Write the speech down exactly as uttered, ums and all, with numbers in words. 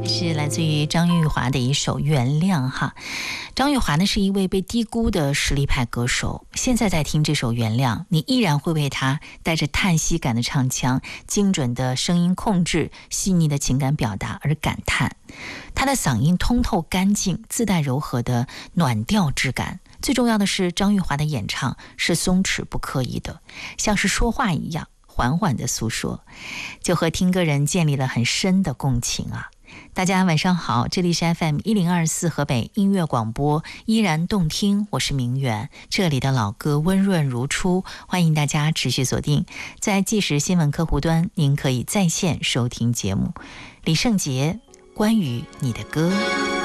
是来自于张玉华的一首《原谅》哈。张玉华呢是一位被低估的实力派歌手，现在在听这首《原谅》，你依然会为他带着叹息感的唱腔、精准的声音控制、细腻的情感表达而感叹。他的嗓音通透干净，自带柔和的暖调质感。最重要的是，张玉华的演唱是松弛不刻意的，像是说话一样缓缓的诉说，就和听歌人建立了很深的共情啊。大家晚上好，这里是 F M 一零二四河北音乐广播，依然动听，我是明媛，这里的老歌温润如初，欢迎大家持续锁定。在即时新闻客户端，您可以在线收听节目。李圣杰，关于你的歌。